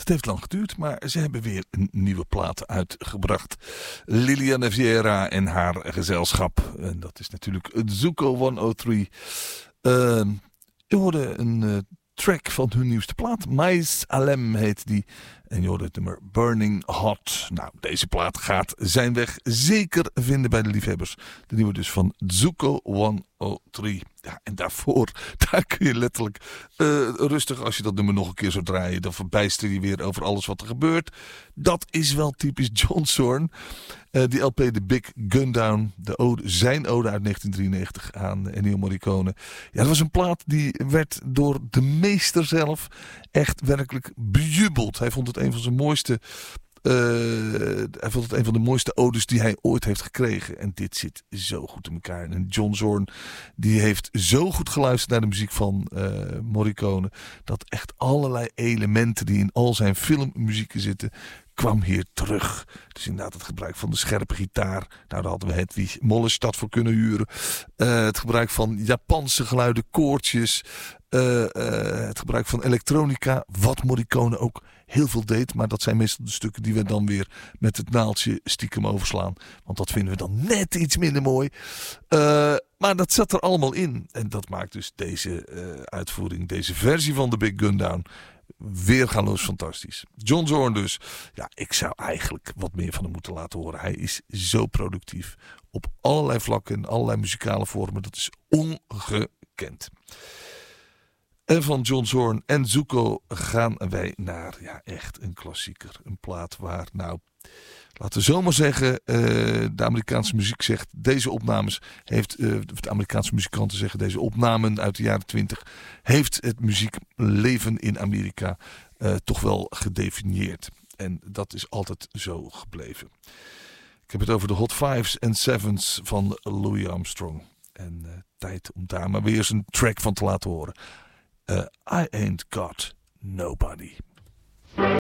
Het heeft lang geduurd, maar ze hebben weer een nieuwe plaat uitgebracht. Liliana Vieira en haar gezelschap. En dat is natuurlijk Zuko 103. Je hoorde een track van hun nieuwste plaat. Mais Alem heet die. En je hoorde het nummer Burning Hot. Nou, deze plaat gaat zijn weg zeker vinden bij de liefhebbers. De nieuwe dus van Zuko 103. Ja, en daarvoor, daar kun je letterlijk rustig, als je dat nummer nog een keer zou draaien, dan verbijster je weer over alles wat er gebeurt. Dat is wel typisch John Zorn. Die LP, The Big Gun Down, zijn ode uit 1993 aan Ennio Morricone. Ja, dat was een plaat die werd door de meester zelf echt werkelijk bejubeld. Hij vond het een van zijn mooiste... hij vond het een van de mooiste odes die hij ooit heeft gekregen. En dit zit zo goed in elkaar. En John Zorn die heeft zo goed geluisterd naar de muziek van Morricone. Dat echt allerlei elementen die in al zijn filmmuzieken zitten, kwam hier terug. Dus inderdaad het gebruik van de scherpe gitaar. Nou, daar hadden we Hedwig Mollestad voor kunnen huren. Het gebruik van Japanse geluiden, koortjes. Het gebruik van elektronica. Wat Morricone ook heel veel deed. Maar dat zijn meestal de stukken die we dan weer met het naaldje stiekem overslaan. Want dat vinden we dan net iets minder mooi. Maar dat zat er allemaal in. En dat maakt dus deze uitvoering, deze versie van The Big Gun Down, weergaloos fantastisch. John Zorn dus. Ja, ik zou eigenlijk wat meer van hem moeten laten horen. Hij is zo productief. Op allerlei vlakken en allerlei muzikale vormen. Dat is ongekend. En van John Zorn en Zuko gaan wij naar echt een klassieker. Een plaat waar, laten we zomaar zeggen, de Amerikaanse muziek zegt, deze opnames heeft, de Amerikaanse muzikanten zeggen, deze opnamen uit de jaren 20 heeft het muziekleven in Amerika toch wel gedefinieerd. En dat is altijd zo gebleven. Ik heb het over de Hot Fives en Sevens van Louis Armstrong. En tijd om daar maar weer eens een track van te laten horen. I Ain't Got Nobody.